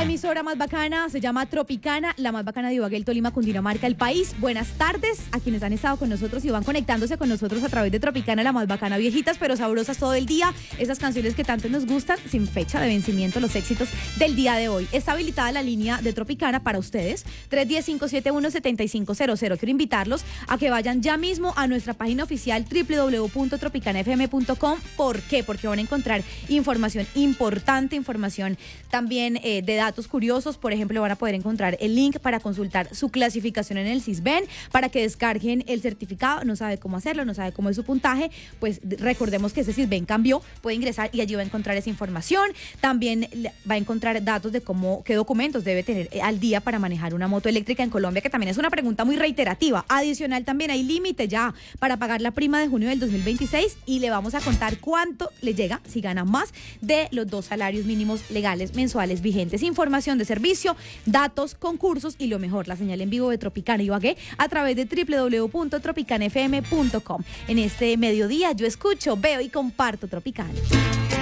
emisora más bacana se llama Tropicana, la más bacana de Ibagué, el Tolima, Cundinamarca, el país. Buenas tardes a quienes han estado con nosotros y van conectándose con nosotros a través de Tropicana, la más bacana, viejitas pero sabrosas todo el día. Esas canciones que tanto nos gustan, sin fecha de vencimiento, los éxitos del día de hoy. Está habilitada la línea de Tropicana para ustedes, 310-571-7500. Quiero invitarlos a que vayan ya mismo a nuestra página oficial www.tropicanafm.com. ¿Por qué? Porque van a encontrar información importante, información también de datos curiosos. Por ejemplo, van a poder encontrar el link para consultar su clasificación en el Sisbén, para que descarguen el certificado. No sabe cómo hacerlo, no sabe cómo es su puntaje, pues recordemos que ese Sisbén cambió, puede ingresar y allí va a encontrar esa información. También va a encontrar datos de qué documentos debe tener al día para manejar una moto eléctrica en Colombia, que también es una pregunta muy reiterativa. Adicional, también hay límite ya para pagar la prima de junio del 2026 y le vamos a contar cuánto le llega si gana más de los 2 salarios mínimos legales mensuales vigentes. Información de servicio, datos, concursos y lo mejor, la señal en vivo de Tropicana Ibagué a través de www.tropicanafm.com. En este mediodía yo escucho, veo y comparto Tropicana.